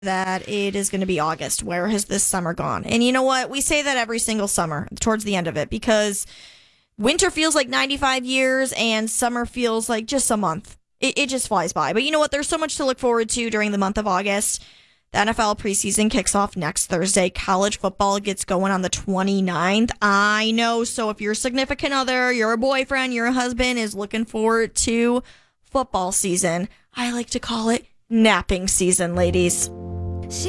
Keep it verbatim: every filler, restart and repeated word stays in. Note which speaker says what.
Speaker 1: that it is going to be August. Where has this summer gone? And you know what? We say that every single summer towards the end of it because winter feels like ninety-five years and summer feels like just a month. It, it just flies by. But you know what? There's so much to look forward to during the month of August. The N F L preseason kicks off next Thursday. College football gets going on the twenty-ninth. I know. So if your significant other, your boyfriend, your husband is looking forward to football season, I like to call it napping season, ladies.